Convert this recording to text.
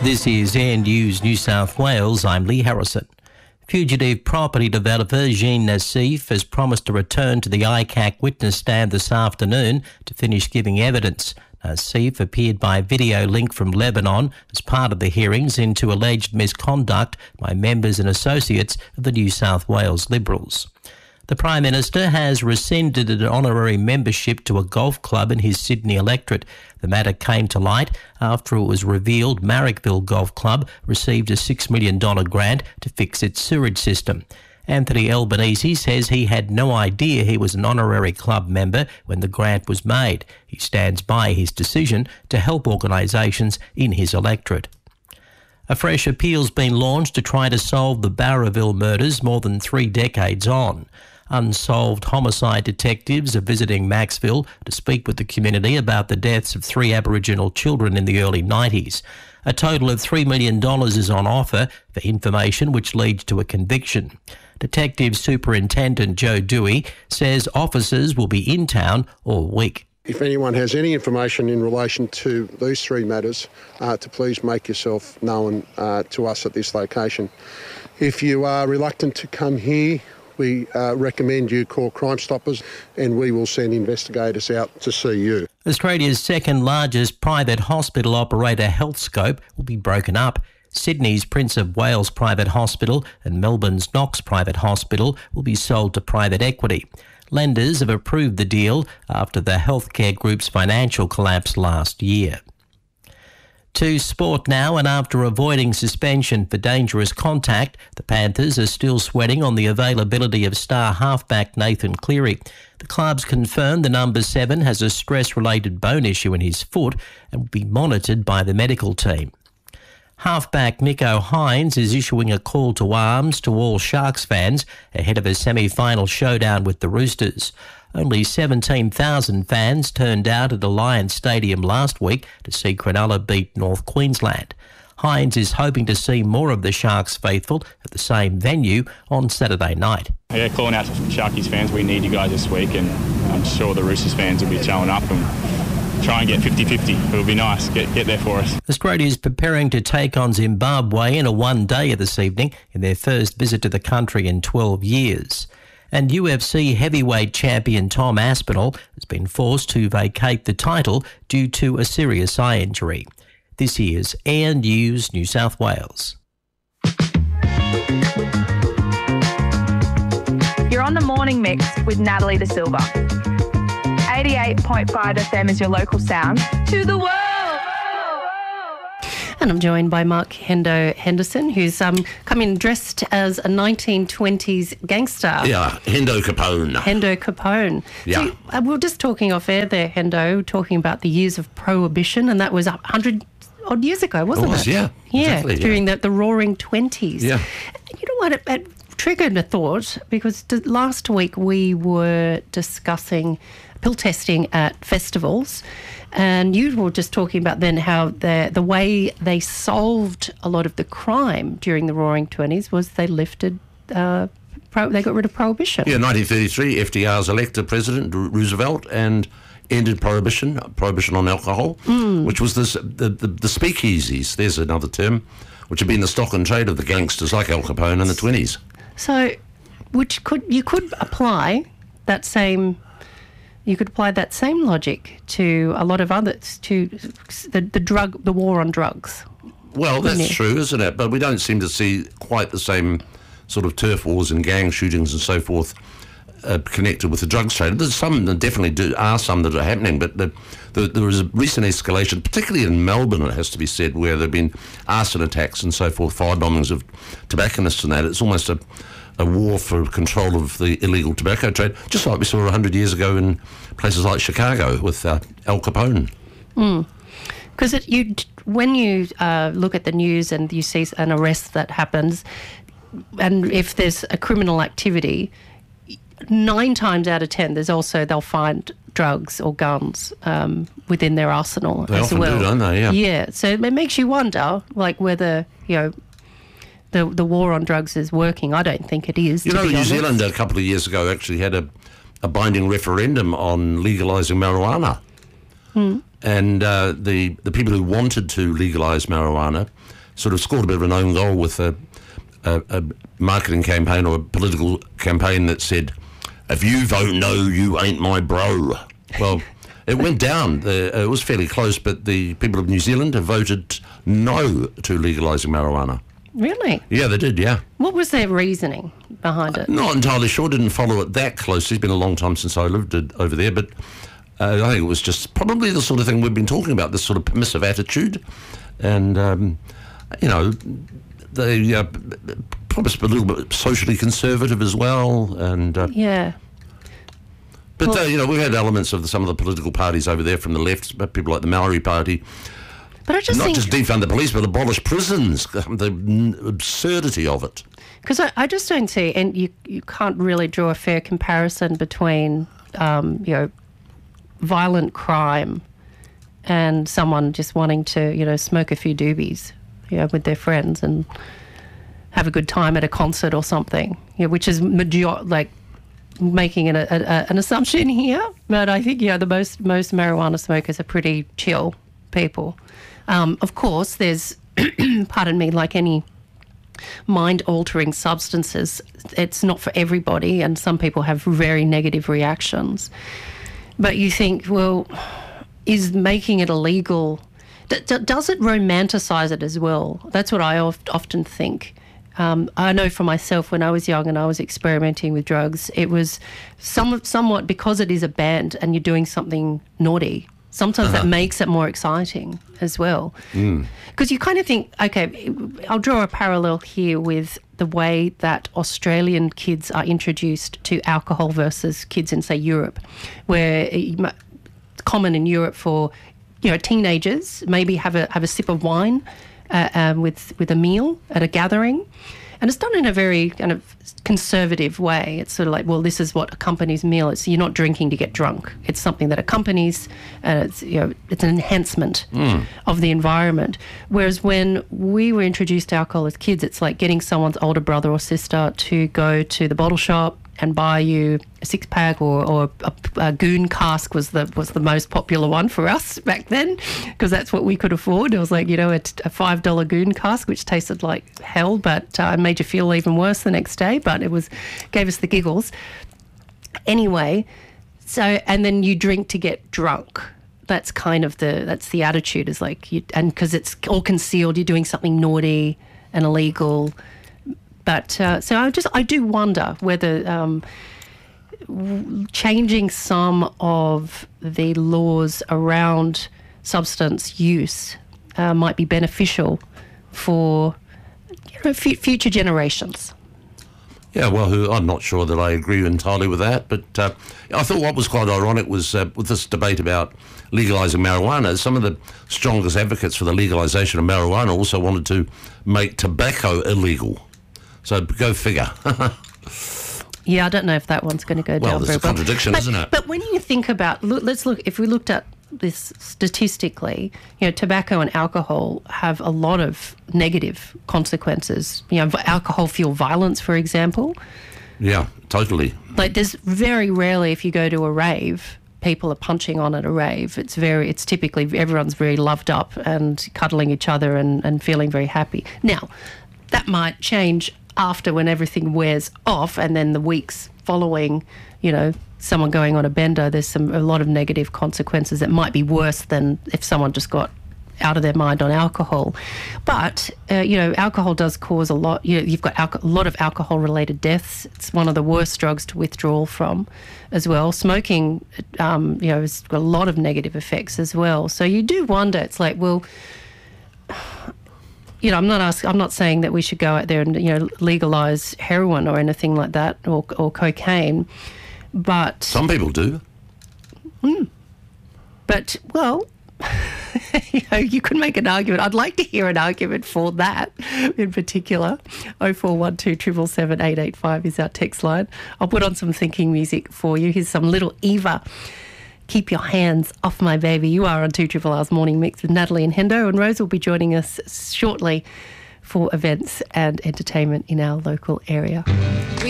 This is Air News New South Wales. I'm Lee Harrison. Fugitive property developer Jean Nassif has promised to return to the ICAC witness stand this afternoon to finish giving evidence. Nassif appeared by video link from Lebanon as part of the hearings into alleged misconduct by members and associates of the New South Wales Liberals. The Prime Minister has rescinded an honorary membership to a golf club in his Sydney electorate. The matter came to light after it was revealed Marrickville Golf Club received a $6 million grant to fix its sewage system. Anthony Albanese says he had no idea he was an honorary club member when the grant was made. He stands by his decision to help organisations in his electorate. A fresh appeal's been launched to try to solve the Barraville murders more than 3 decades on. Unsolved homicide detectives are visiting Maxville to speak with the community about the deaths of 3 Aboriginal children in the early 90s. A total of $3 million is on offer for information which leads to a conviction. Detective Superintendent Joe Dewey says officers will be in town all week. If anyone has any information in relation to these 3 matters, to please make yourself known to us at this location. If you are reluctant to come here, we recommend you call Crime Stoppers and we will send investigators out to see you. Australia's second largest private hospital operator, Healthscope, will be broken up. Sydney's Prince of Wales Private Hospital and Melbourne's Knox Private Hospital will be sold to private equity. Lenders have approved the deal after the healthcare group's financial collapse last year. To sport now, and after avoiding suspension for dangerous contact, the Panthers are still sweating on the availability of star halfback Nathan Cleary. The club's confirmed the number 7 has a stress-related bone issue in his foot and will be monitored by the medical team. Halfback Nicho Hynes is issuing a call to arms to all Sharks fans ahead of a semi-final showdown with the Roosters. Only 17,000 fans turned out at Alliance Stadium last week to see Cronulla beat North Queensland. Hynes is hoping to see more of the Sharks faithful at the same venue on Saturday night. Yeah, calling out to Sharkies fans, we need you guys this week, and I'm sure the Roosters fans will be showing up and try and get 50-50. It'll be nice. Get there for us. Australia is preparing to take on Zimbabwe in a one-dayer this evening in their first visit to the country in 12 years. And UFC heavyweight champion Tom Aspinall has been forced to vacate the title due to a serious eye injury. This is Air News New South Wales. You're on the morning mix with Natalie De Silva. 88.5 FM is your local sound to the world. And I'm joined by Mark Hendo Henderson, who's come in dressed as a 1920s gangster. Yeah, Hendo Capone. Hendo Capone. Yeah. So, we were just talking off air there, Hendo, talking about the years of Prohibition, and that was 100 odd years ago, wasn't it? Yeah, exactly, during the Roaring Twenties. Yeah. You know what, it triggered a thought, because last week we were discussing pill testing at festivals, and you were just talking about then how the way they solved a lot of the crime during the Roaring Twenties was they lifted, they got rid of Prohibition. Yeah, 1933, FDR's elected President Roosevelt, and ended Prohibition on alcohol, which was the speakeasies, there's another term, which had been the stock and trade of the gangsters like Al Capone in the 20s. So, you could apply that same logic to a lot of others, to the war on drugs. Well, that's true, isn't it? But we don't seem to see quite the same sort of turf wars and gang shootings and so forth connected with the drugs trade. There's some that definitely are some that are happening, but there is a recent escalation, particularly in Melbourne, it has to be said, where there have been arson attacks and so forth, fire bombings of tobacconists and that. It's almost a war for control of the illegal tobacco trade, just like we saw 100 years ago in places like Chicago with Al Capone. Because when you look at the news and you see an arrest that happens, and if there's a criminal activity, 9 times out of 10, they'll find drugs or guns within their arsenal they as well. They often do, don't they? Yeah. Yeah. So it makes you wonder, like, whether the war on drugs is working. I don't think it is. New Zealand a couple of years ago actually had a binding referendum on legalising marijuana. And the people who wanted to legalise marijuana sort of scored a bit of an own goal with a marketing campaign or a political campaign that said, "If you vote no, you ain't my bro." Well, it went down. It was fairly close, but the people of New Zealand have voted no to legalising marijuana. Really? Yeah, they did, yeah. What was their reasoning behind it? Not entirely sure, didn't follow it that closely. It's been a long time since I lived over there, but I think it was just probably the sort of thing we've been talking about, this sort of permissive attitude. And, they probably a little bit socially conservative as well. And Yeah. But, Well- we've had elements of some of the political parties over there from the left, people like the Maori Party, But I just not think... just defund the police, but abolish prisons. The absurdity of it. Because I just don't see, and you can't really draw a fair comparison between, violent crime and someone just wanting to, smoke a few doobies, with their friends and have a good time at a concert or something, which is making an assumption here. But I think, the most marijuana smokers are pretty chill people. Of course, there's, pardon me, like any mind-altering substances, it's not for everybody, and some people have very negative reactions. But you think, well, is making it illegal, does it romanticize it as well? That's what I often think. I know for myself, when I was young and I was experimenting with drugs, it was somewhat because it is a band and you're doing something naughty. Sometimes that makes it more exciting as well. Because you kind of think, okay, I'll draw a parallel here with the way that Australian kids are introduced to alcohol versus kids in, say, Europe, where it's common in Europe for, teenagers maybe have a sip of wine with a meal at a gathering. And it's done in a very kind of conservative way. It's sort of like, well, this is what accompanies meal. It's you're not drinking to get drunk. It's something that accompanies, and it's an enhancement of the environment. Whereas when we were introduced to alcohol as kids, it's like getting someone's older brother or sister to go to the bottle shop and buy you a six-pack or a goon cask was the most popular one for us back then, because that's what we could afford. It was like, a $5 goon cask, which tasted like hell, but made you feel even worse the next day, but gave us the giggles. Anyway, and then you drink to get drunk. That's kind of that's the attitude, is like, and because it's all concealed, you're doing something naughty and illegal. But so I do wonder whether changing some of the laws around substance use might be beneficial for future generations. Yeah, well, I'm not sure that I agree entirely with that, but I thought what was quite ironic was with this debate about legalising marijuana, some of the strongest advocates for the legalisation of marijuana also wanted to make tobacco illegal. So go figure. Yeah, I don't know if that one's going to go down very well. Well, there's a contradiction, isn't it? But when you think about, if we looked at this statistically, tobacco and alcohol have a lot of negative consequences. Alcohol fuel violence, for example. Yeah, totally. Like, there's very rarely, if you go to a rave, people are punching on at a rave. It's typically everyone's very loved up and cuddling each other and feeling very happy. Now, that might change after, when everything wears off, and then the weeks following, someone going on a bender, there's a lot of negative consequences that might be worse than if someone just got out of their mind on alcohol. But, alcohol does cause a lot. You've got a lot of alcohol-related deaths. It's one of the worst drugs to withdraw from as well. Smoking, has got a lot of negative effects as well. So you do wonder, it's like, well, I'm not saying that we should go out there and legalise heroin or anything like that, or cocaine, but some people do. But well, you could make an argument. I'd like to hear an argument for that in particular. 0412 777 885 is our text line. I'll put on some thinking music for you. Here's some Little Eva. Keep your hands off my baby. You are on 2RRR's Morning Mix with Natalie and Hendo, and Rose will be joining us shortly for events and entertainment in our local area.